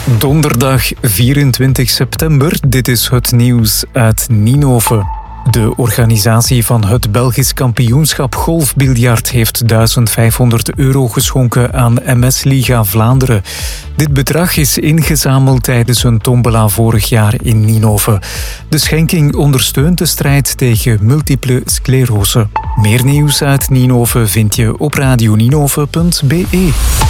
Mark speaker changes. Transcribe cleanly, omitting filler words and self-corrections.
Speaker 1: Donderdag 24 september, dit is het nieuws uit Ninove. De organisatie van het Belgisch kampioenschap golfbiljart heeft €1500 geschonken aan MS Liga Vlaanderen. Dit bedrag is ingezameld tijdens een tombola vorig jaar in Ninove. De schenking ondersteunt de strijd tegen multiple sclerose. Meer nieuws uit Ninove vind je op radioninove.be.